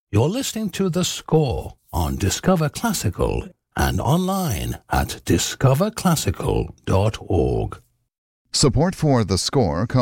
You're listening to The Score on Discover Classical and online at discoverclassical.org. Support for The Score comes